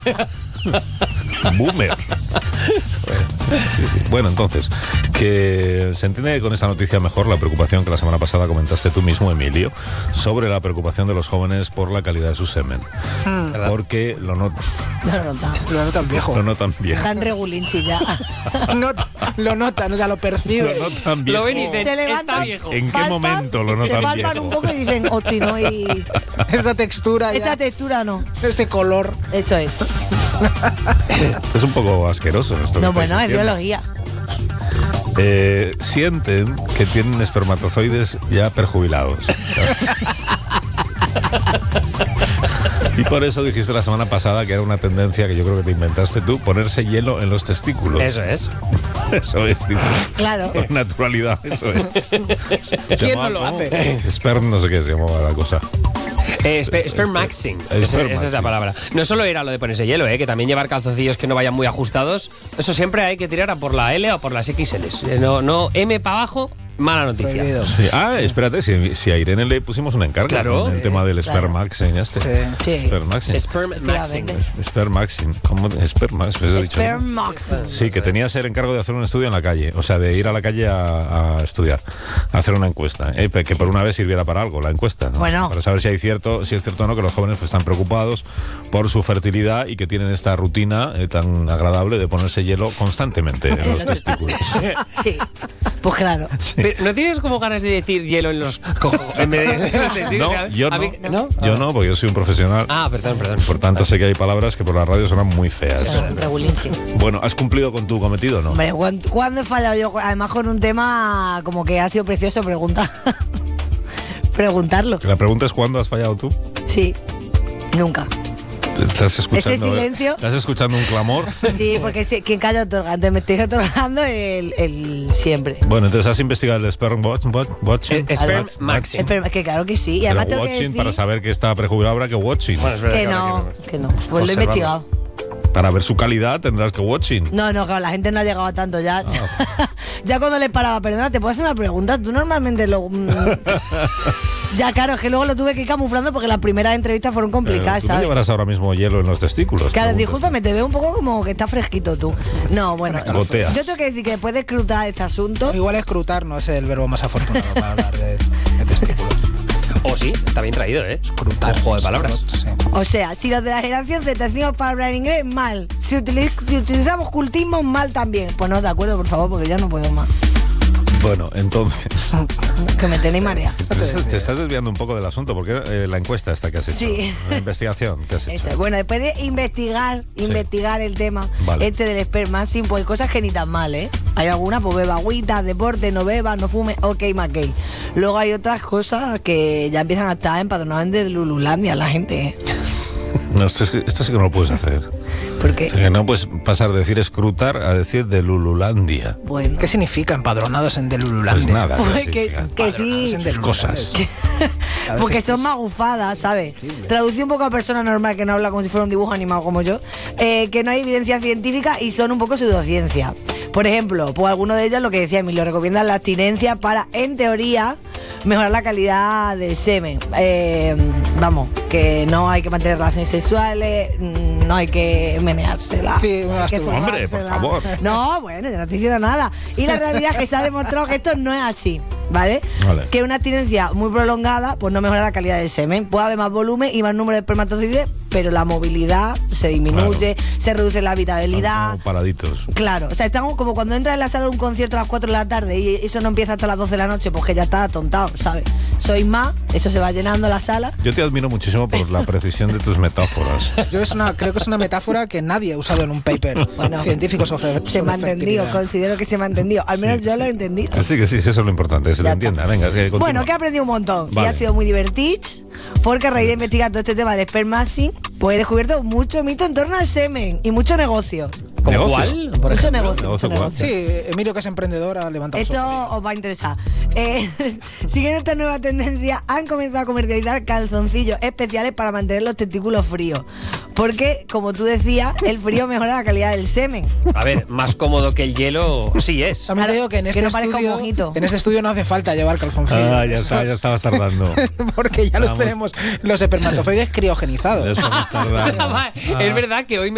Boomer. Bueno, entonces, que se entiende con esta noticia mejor la preocupación que la semana pasada comentaste tú mismo, Emilio, sobre la preocupación de los jóvenes por la calidad de su semen. Porque lo notan viejo. Lo notan viejo. Están regulinchi ya. Lo notan, o sea, lo perciben. Lo notan viejo. Lo ven y dicen, Se levantan, está viejo. ¿En qué momento lo notan se palpan viejo? un poco y dicen, hostia, no, y Esta textura, esta textura no. ese color. Eso es. Es un poco asqueroso esto. No, que bueno, estáis es diciendo. biología. Sienten que tienen espermatozoides ya perjubilados. Y por eso dijiste la semana pasada que era una tendencia que yo creo que te inventaste tú, ponerse hielo en los testículos. Eso es. Eso es, dices. Claro. Con naturalidad, eso es. ¿Quién no lo hace? Sperm, no sé qué se llamaba la cosa. Spermaxing. Esa es la palabra. No solo era lo de ponerse hielo, que también llevar calzoncillos que no vayan muy ajustados. Eso siempre hay que tirar a por la L o por las XL. No M para abajo, mala noticia. Prohibido. Sí. Espérate, si a Irene le pusimos un encargo con el tema del spermaxing. Sí. Spermaxing. Spermaxing. Spermaxing. ¿Cómo? Spermaxing. ¿Eso he dicho? Spermaxing. Sí, que tenías el encargo de hacer un estudio en la calle, o sea, de ir a la calle a estudiar, a hacer una encuesta, que por una vez sirviera para algo la encuesta, ¿no? Bueno. Para saber si es cierto o no que los jóvenes pues, están preocupados por su fertilidad y que tienen esta rutina tan agradable de ponerse hielo constantemente en los testículos. Sí. Pues claro. Pero, ¿no tienes como ganas de decir hielo en los en vez de los testículos? No, yo no. ¿No? Yo no, porque yo soy un profesional. Perdón. Por tanto, sé que hay palabras que por la radio suenan muy feas. Regulinchi. Bueno, ¿has cumplido con tu cometido o no? Hombre, ¿cuándo he fallado yo? Además con un tema como que ha sido precioso preguntarlo. La pregunta es ¿cuándo has fallado tú? Sí. Nunca. ¿Estás escuchando, Ese silencio. ¿Estás escuchando un clamor? Sí, porque quien calla otorga. Entonces me estoy otorgando el siempre. Bueno, entonces has investigado el sperm watching. Spermaxing. Espera, que claro que sí. Y Pero además tengo que watching, decir para saber que está prejubilado habrá que watching. Bueno, es verdad que no. Pues lo he Observarlo. investigado. Para ver su calidad tendrás que watching. No, claro, la gente no ha llegado a tanto ya. Ya cuando le paraba, perdona, ¿te puedo hacer una pregunta? Tú normalmente lo... Ya, claro, es que luego lo tuve que ir camuflando porque las primeras entrevistas fueron complicadas, ¿Tú no ¿sabes? llevarás ahora mismo hielo en los testículos? Claro, Preguntas. discúlpame, te veo un poco como que estás fresquito tú. No, bueno, Goteas. yo tengo que decir que después de escrutar este asunto... Igual escrutar no es el verbo más afortunado para hablar de testículos. O sí, está bien traído, Escrutar. Un juego de palabras. Sí. O sea, si los de la generación Z decimos palabras en inglés, mal. Si utilizamos cultismo, mal también. Pues no, de acuerdo, por favor, porque ya no puedo más. Bueno, entonces... Que me tenéis marea. Te estás desviando un poco del asunto, porque la encuesta esta que has hecho. Sí. La investigación que has hecho. Eso, bueno, después de investigar el tema Vale. del spermaxing, pues hay cosas que ni tan mal, ¿eh? Hay algunas, pues beba agüita, deporte, no beba, no fume, ok, McKay. Luego hay otras cosas que ya empiezan a estar empadronadas de Lululandia la gente, ¿eh? No, esto sí que no lo puedes hacer. ¿Por qué? O sea, que no puedes pasar de decir escrutar a decir de Lululandia. Bueno. ¿Qué significa empadronados en Delululandia? Pues nada. Pues ¿qué que significa? sí. En Delululandia. Cosas. Porque son magufadas, ¿sabes? Traducí un poco a persona normal que no habla como si fuera un dibujo animado como yo, que no hay evidencia científica y son un poco pseudociencia. Por ejemplo, pues alguno de ellos, lo que decía Emilio, recomiendan la abstinencia para, en teoría, mejorar la calidad del semen. Vamos, que no hay que mantener relaciones sexuales, no hay que meneársela. Sí, una hay que masturbación. Hombre, por forzársela. favor. No, bueno, yo no estoy diciendo nada. Y la realidad es que se ha demostrado que esto no es así, ¿vale? Vale. Que una abstinencia muy prolongada pues no mejora la calidad del semen. Puede haber más volumen y más número de espermatozoides, pero la movilidad se disminuye, se reduce la habitabilidad. Como paraditos. Claro, o sea, estamos como cuando entras en la sala de un concierto a las 4 de la tarde y eso no empieza hasta las 12 de la noche, pues que ya está atontado, ¿sabes? Sois más, eso se va llenando la sala. Yo te admiro muchísimo por la precisión de tus metáforas. Creo que es una metáfora que nadie ha usado en un paper científico sobre Se me ha entendido, fertilidad. considero que se me ha entendido. Al menos yo lo he entendido. Que sí, eso es lo importante, que se te Ya entienda. Venga, continúa. Bueno, que he aprendido un montón Vale. y ha sido muy divertido porque a raíz de investigar todo este tema del spermaxing, pues he descubierto mucho mito en torno al semen y mucho negocio. ¿Como ¿Negocio? cuál? Mucho ejemplo, negocio. ¿negocio Mucho cuál? negocio. Sí, Emilio, que es emprendedor, ha levantado Esto os va a interesar. Siguiendo esta nueva tendencia, han comenzado a comercializar calzoncillos especiales para mantener los testículos fríos. Porque, como tú decías, el frío mejora la calidad del semen. A ver, más cómodo que el hielo sí es. También te digo que en que este, no parezca un mojito. en este estudio no hace falta llevar calzoncillos. Ah, ya estabas tardando. Porque ya los Vamos. tenemos los espermatozoides criogenizados. Ya estabas tardando. Es verdad que hoy me